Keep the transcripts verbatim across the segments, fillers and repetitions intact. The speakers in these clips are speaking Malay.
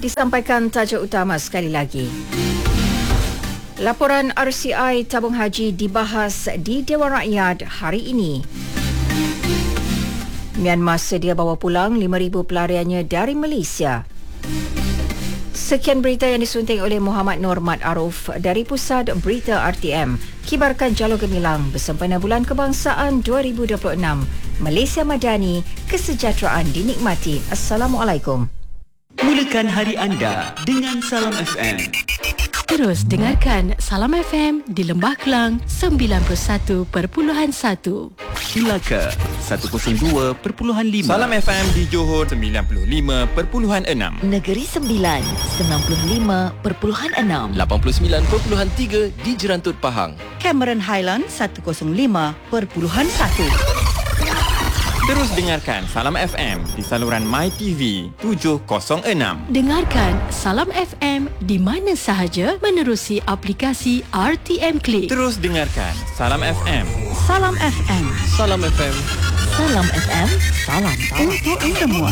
Disampaikan tajuk utama sekali lagi. Laporan R C I tabung haji dibahas di Dewan Rakyat hari ini. Myanmar sedia bawa pulang lima ribu pelariannya dari Malaysia. Sekian berita yang disunting oleh Muhammad Nur Mat Aruf dari Pusat Berita R T M. Kibarkan jalur gemilang bersempena Bulan Kebangsaan dua ribu dua puluh enam. Malaysia Madani, kesejahteraan dinikmati. Assalamualaikum. Mulakan hari anda dengan Salam F M. Terus dengarkan Salam F M di Lembah Kelang sembilan puluh satu perpuluhan satu. Melaka seratus dua perpuluhan lima. Salam F M di Johor sembilan puluh lima perpuluhan enam. Negeri Sembilan sembilan puluh lima perpuluhan enam. lapan puluh sembilan perpuluhan tiga di Jerantut Pahang. Cameron Highland seratus lima perpuluhan satu. Terus dengarkan Salam F M di saluran MyTV tujuh kosong enam. Dengarkan Salam F M di mana sahaja menerusi aplikasi R T M Click. Terus dengarkan Salam F M. Salam F M. Salam F M. Salam F M. Salam Untuk semua.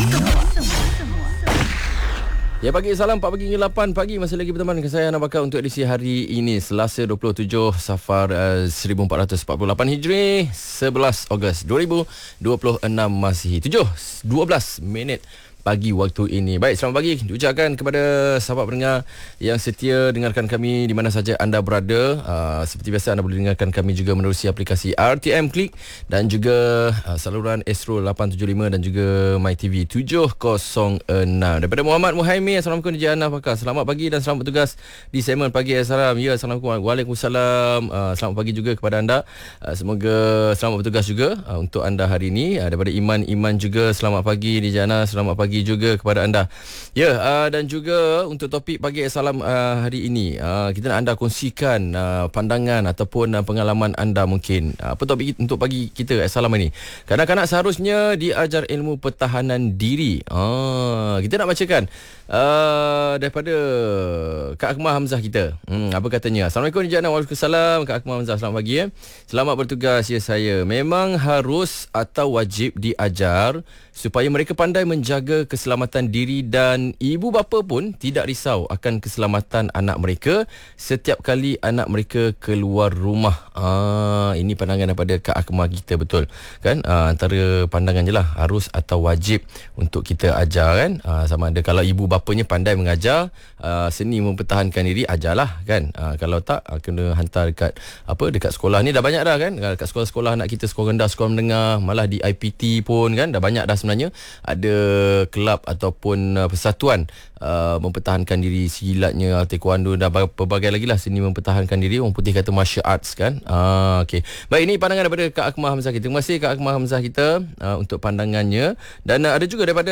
Ya, pagi salam empat pagi hingga lapan pagi masih lagi berteman dengan saya Ana Bakar untuk edisi hari ini Selasa dua puluh tujuh Safar uh, seribu empat ratus empat puluh lapan Hijri, sebelas Ogos dua ribu dua puluh enam Masihi. Tujuh dua belas minit pagi waktu ini. Baik, selamat pagi diucapkan kepada sahabat pendengar yang setia dengarkan kami di mana saja anda berada. Uh, seperti biasa anda boleh dengarkan kami juga menerusi aplikasi R T M Click dan juga uh, saluran Astro lapan tujuh lima dan juga MyTV tujuh kosong enam. Daripada Muhammad Muhaimin, Assalamualaikum D J Ana Fakar. Selamat pagi dan selamat bertugas di segmen Pagi Salam. Ya, Assalamualaikum. Waalaikumsalam. Uh, selamat pagi juga kepada anda. Uh, semoga selamat bertugas juga uh, untuk anda hari ini. Uh, daripada Iman Iman juga, selamat pagi D J Ana. Selamat pagi juga kepada anda. Ya, uh, dan juga untuk topik Pagi Salam uh, hari ini, uh, kita nak anda kongsikan uh, pandangan ataupun uh, pengalaman anda mungkin. Uh, apa topik untuk pagi kita Salam ini? Kanak-kanak seharusnya diajar ilmu pertahanan diri. Uh, kita nak bacakan uh, daripada Kak Akmal Hamzah kita. Hmm, apa katanya? Assalamualaikum D J Ana. Waalaikumsalam. Kak Akmal Hamzah, selamat pagi ya. Selamat bertugas ya saya. Memang harus atau wajib diajar supaya mereka pandai menjaga keselamatan diri dan ibu bapa pun tidak risau akan keselamatan anak mereka setiap kali anak mereka keluar rumah. Ah, ini pandangan daripada Kak Akmal kita, betul kan? Ah, antara pandangan je lah, harus atau wajib untuk kita ajar kan. Ah, sama ada kalau ibu bapanya pandai mengajar, ah, seni mempertahankan diri, ajarlah kan. Ah, kalau tak, ah, kena hantar dekat apa dekat sekolah ni dah banyak dah kan. Dekat sekolah-sekolah anak kita, sekolah rendah, sekolah menengah, malah di I P T pun kan dah banyak dah sebenarnya ada kelab ataupun uh, persatuan uh, mempertahankan diri, silatnya, taekwondo dan pelbagai lagi lah seni mempertahankan diri. Orang putih kata martial arts kan. Uh, okay. Baik, ini pandangan daripada Kak Akmal Hamzah kita. Terima kasih Kak Akmal Hamzah kita uh, untuk pandangannya. Dan uh, ada juga daripada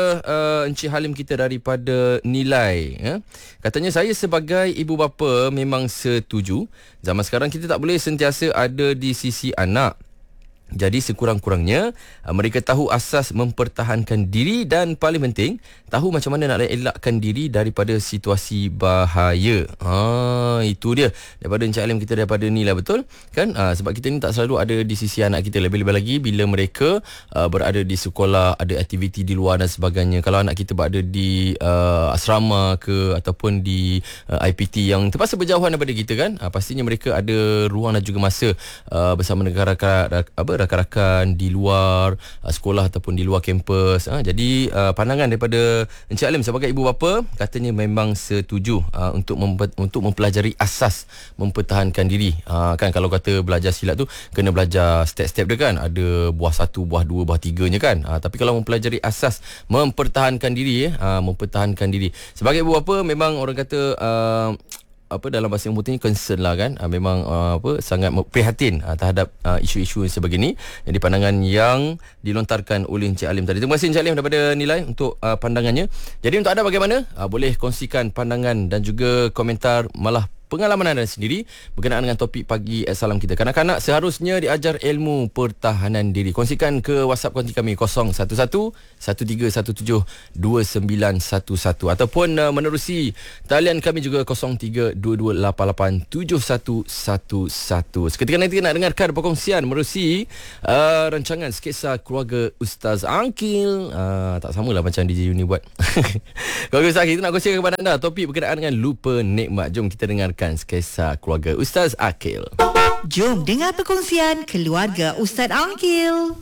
uh, Encik Halim kita daripada Nilai ya. Katanya, saya sebagai ibu bapa memang setuju zaman sekarang kita tak boleh sentiasa ada di sisi anak. Jadi sekurang-kurangnya mereka tahu asas mempertahankan diri dan paling penting tahu macam mana nak elakkan diri daripada situasi bahaya. Ha, itu dia daripada Encik Alim kita daripada ni lah, betul kan? Ha, sebab kita ni tak selalu ada di sisi anak kita, lebih-lebih lagi bila mereka uh, berada di sekolah, ada aktiviti di luar dan sebagainya. Kalau anak kita berada di uh, asrama ke ataupun di uh, I P T yang terpaksa berjauhan daripada kita kan, uh, pastinya mereka ada ruang dan juga masa uh, bersama dengan rakan-rakan apa rakan-rakan di luar uh, sekolah ataupun di luar kampus. Ha, jadi uh, pandangan daripada Encik Alim sebagai ibu bapa katanya memang setuju uh, untuk mem- untuk mempelajari asas mempertahankan diri. Uh, kan kalau kata belajar silat tu kena belajar step-step dia kan. Ada buah satu, buah dua, buah tiganya kan. Uh, tapi kalau mempelajari asas mempertahankan diri, uh, mempertahankan diri. Sebagai ibu bapa memang orang kata uh, apa dalam bahasa yang putihnya concern lah kan. Uh, memang uh, apa sangat prihatin uh, terhadap uh, isu-isu sebegini. Jadi pandangan yang dilontarkan oleh Encik Alim tadi. Terima kasih Encik Alim daripada Nilai untuk uh, pandangannya. Jadi untuk anda bagaimana? Uh, boleh kongsikan pandangan dan juga komentar, malah pengalaman anda sendiri berkenaan dengan topik pagi Salam kita. Kanak-kanak seharusnya diajar ilmu pertahanan diri. Kongsikan ke WhatsApp konti kami kosong satu satu satu tiga satu tujuh dua sembilan satu satu ataupun uh, menerusi talian kami juga kosong tiga dua dua lapan lapan tujuh satu satu satu. Seketika nanti nak dengarkan perkongsian menerusi uh, rancangan sketsa keluarga Ustaz Aqil. Uh, tak samalah macam D J Uni buat. Keluarga Ustaz Aqil, kita nak kongsikan kepada anda topik berkenaan dengan lupa nikmat. Jom kita dengarkan sketsa keluarga Ustaz Aqil. Jom dengar perkongsian keluarga Ustaz Aqil.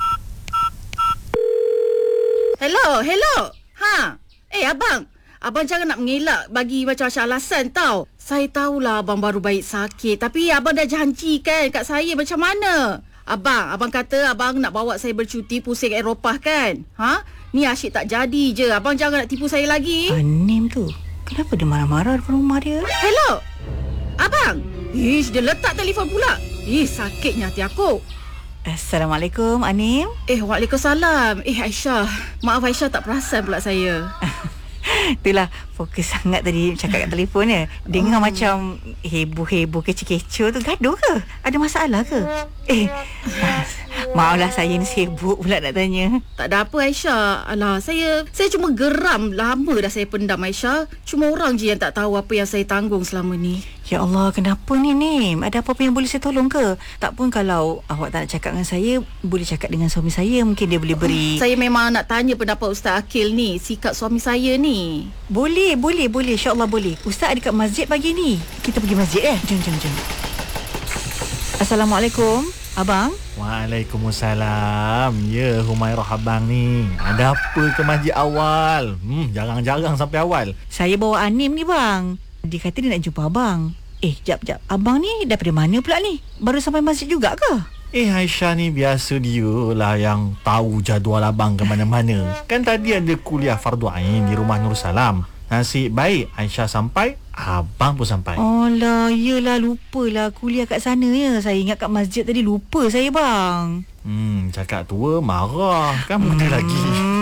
Hello, hello. Ha. Eh abang, abang jangan nak mengelak bagi macam-macam alasan tau. Saya tahulah abang baru baik sakit, tapi abang dah janji kan kat saya macam mana? Abang, abang kata abang nak bawa saya bercuti pusing Eropah kan? Ha? Ni asyik tak jadi je. Abang jangan nak tipu saya lagi. Anim tu, kenapa dia marah-marah depan rumah dia? Hello. Abang. Ish, dia letak telefon pula. Eh, sakitnya hati aku. Assalamualaikum, Anim. Eh, waalaikumsalam. Eh, Aisyah. Maaf Aisyah, tak perasan pula saya. Itulah, fokus sangat tadi cakap kat telefon ya. Dengar oh. macam heboh-heboh kecoh-kecoh tu. Gaduh ke? Ada masalah ke? Eh, maaflah saya ni sibuk pula nak tanya. Tak ada apa Aisyah. Alah, saya saya cuma geram. Lama dah saya pendam Aisyah. Cuma orang je yang tak tahu apa yang saya tanggung selama ni. Ya Allah, kenapa ni Nim? Ada apa-apa yang boleh saya tolong ke? Tak pun kalau awak tak nak cakap dengan saya, boleh cakap dengan suami saya. Mungkin dia boleh beri... Saya memang nak tanya pendapat Ustaz Aqil ni, sikap suami saya ni. Boleh, boleh, boleh. InsyaAllah boleh. Ustaz ada kat masjid pagi ni. Kita pergi masjid eh? Jom, jom, jom. Assalamualaikum, Abang. Waalaikumsalam. Ya, Humairah abang ni. Ada apa ke masjid awal? Hmm, jarang-jarang sampai awal. Saya bawa Anim ni bang. Dia kata dia nak jumpa abang. Eh, jap, jap. Abang ni daripada mana pula ni? Baru sampai masjid juga ke? Eh, Aisyah ni biasa dia lah yang tahu jadual abang ke mana-mana. Kan tadi ada kuliah fardu ain di rumah Nur Salam. Nasib baik Aisyah sampai, abang pun sampai. Oh lah, yelah lupalah kuliah kat sana ya. Saya ingat kat masjid tadi, lupa saya bang. Hmm, cakap tua marah. Kan mana hmm. lagi?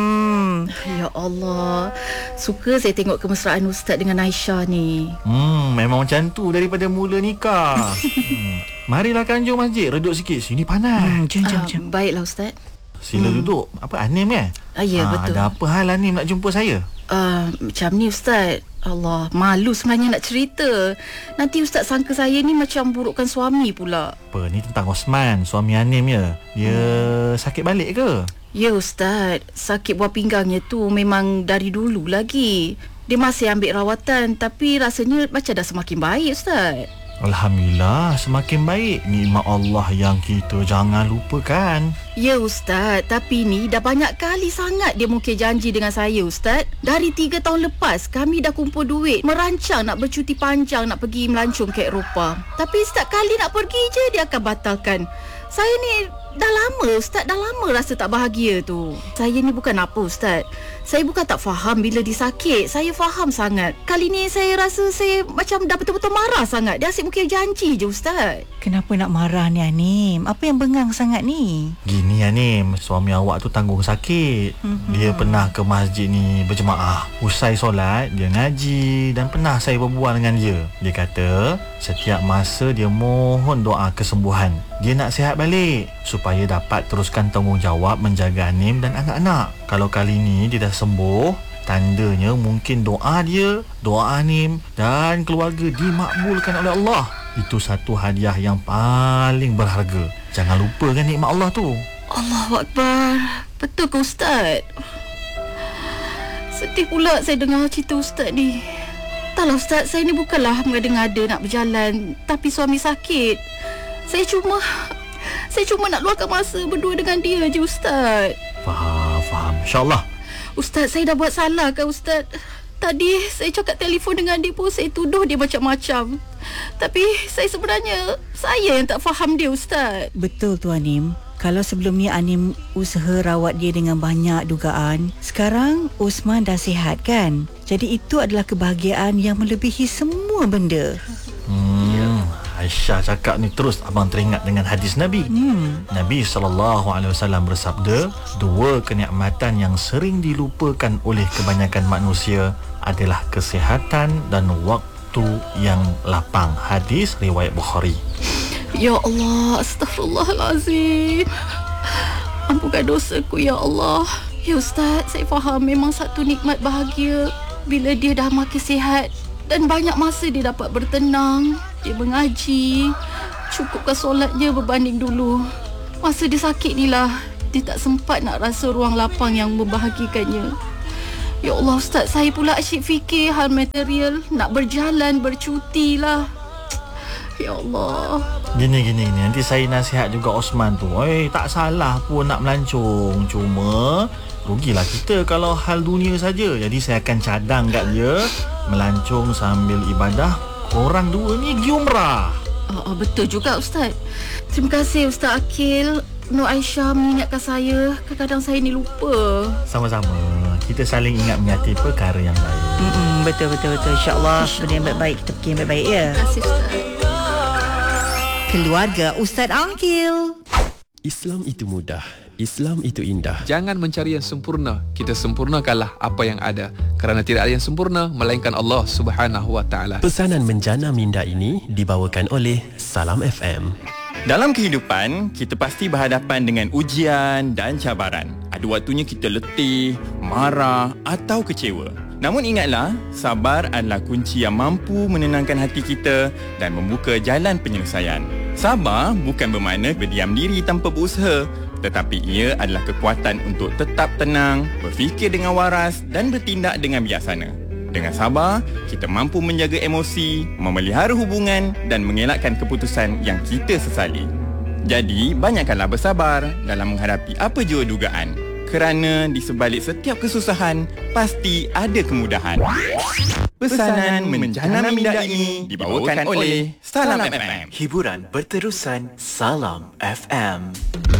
Ya Allah, suka saya tengok kemesraan Ustaz dengan Aisyah ni. Hmm, memang macam tu daripada mula nikah. hmm. Marilah kanjung masjid, reduk sikit. Sini panas. Hmm, jom, jom, jom. Uh, baiklah Ustaz. Sila hmm. duduk. Apa, Anim kan? Ah, ya, ha, betul. Ada apa hal Anim nak jumpa saya? Uh, macam ni Ustaz. Allah, malu sebenarnya nak cerita. Nanti Ustaz sangka saya ni macam burukkan suami pula. Apa, ni tentang Osman, suami Anim ya. Dia hmm. sakit balik ke? Ya Ustaz, sakit buah pinggangnya tu memang dari dulu lagi. Dia masih ambil rawatan, tapi rasanya macam dah semakin baik Ustaz. Alhamdulillah, semakin baik. Nikmat Allah yang kita jangan lupakan. Ya Ustaz, tapi ni dah banyak kali sangat dia mungkin janji dengan saya Ustaz. Dari tiga tahun lepas kami dah kumpul duit, merancang nak bercuti panjang, nak pergi melancong ke Eropah. Tapi setiap kali nak pergi je dia akan batalkan. Saya ni dah lama Ustaz, dah lama rasa tak bahagia tu. Saya ni bukan apa Ustaz, saya bukan tak faham bila dia sakit. Saya faham sangat. Kali ni saya rasa saya macam dah betul-betul marah sangat. Dia asyik mungkin janji je Ustaz. Kenapa nak marah ni Anim? Apa yang bengang sangat ni? Gini Anim, suami awak tu tanggung sakit. mm-hmm. Dia pernah ke masjid ni berjemaah. Usai solat, dia ngaji. Dan pernah saya berbual dengan dia. Dia kata setiap masa dia mohon doa kesembuhan. Dia nak sihat balik supaya dapat teruskan tanggungjawab menjaga Anim dan anak-anak. Kalau kali ni dia dah sembuh, tandanya mungkin doa dia, doa Anim dan keluarga dimakbulkan oleh Allah. Itu satu hadiah yang paling berharga. Jangan lupakan nikmat Allah tu. Allahu Akbar. Betul ke Ustaz? Sedih pula saya dengar cerita Ustaz ni. Taklah Ustaz, saya ni bukanlah mengada-ngada nak berjalan, tapi suami sakit. Saya cuma Saya cuma nak luangkan masa berdua dengan dia je Ustaz. Faham, faham. InsyaAllah. Ustaz, saya dah buat salah ke Ustaz? Tadi saya cakap telefon dengan dia pun saya tuduh dia macam-macam. Tapi saya sebenarnya saya yang tak faham dia Ustaz. Betul tu Anim. Kalau sebelum ni Anim usaha rawat dia dengan banyak dugaan, sekarang Osman dah sihat kan? Jadi itu adalah kebahagiaan yang melebihi semua benda. Hmm, Aisyah cakap ni terus abang teringat dengan hadis Nabi. Hmm. Nabi sallallahu alaihi wasallam bersabda, dua kenikmatan yang sering dilupakan oleh kebanyakan manusia adalah kesihatan dan waktu hati yang lapang. Hadis riwayat Bukhari. Ya Allah, astaghfirullahalazim. Ampunkan dosaku ya Allah. Ya Ustaz, saya faham memang satu nikmat bahagia bila dia dah makin sihat dan banyak masa dia dapat bertenang, dia mengaji, cukupkan solatnya berbanding dulu. Masa dia sakit ni lah, dia tak sempat nak rasa ruang lapang yang membahagikannya. Ya Allah Ustaz, saya pula asyik fikir hal material, nak berjalan, bercuti lah. Ya Allah. Gini-gini ni, nanti saya nasihat juga Osman tu. Eh, tak salah pun nak melancong. Cuma rugilah kita kalau hal dunia saja. Jadi saya akan cadang kat dia melancong sambil ibadah. Korang dua ni pergi umrah. Oh, oh, betul juga Ustaz. Terima kasih Ustaz Akil. Nur Aisyah mengingatkan saya. Kadang-kadang saya ni lupa. Sama-sama. Kita saling ingat mengingati perkara yang baik. Mm-mm, betul betul betul. InsyaAllah benda yang baik-baik kita fikir yang baik-baik ya. Terima kasih Ustaz. Keluarga Ustaz Angkil. Islam itu mudah, Islam itu indah. Jangan mencari yang sempurna, kita sempurnakanlah apa yang ada. Kerana tidak ada yang sempurna melainkan Allah Subhanahu Wa Taala. Pesanan menjana minda ini dibawakan oleh Salam F M. Dalam kehidupan, kita pasti berhadapan dengan ujian dan cabaran. Ada waktunya kita letih, marah atau kecewa. Namun ingatlah, sabar adalah kunci yang mampu menenangkan hati kita dan membuka jalan penyelesaian. Sabar bukan bermakna berdiam diri tanpa berusaha, tetapi ia adalah kekuatan untuk tetap tenang, berfikir dengan waras dan bertindak dengan bijaksana. Dengan sabar, kita mampu menjaga emosi, memelihara hubungan dan mengelakkan keputusan yang kita sesali. Jadi, banyakkanlah bersabar dalam menghadapi apa jua dugaan. Kerana di sebalik setiap kesusahan, pasti ada kemudahan. Pesanan menjana minda ini dibawakan oleh Salam F M. Hiburan berterusan Salam F M.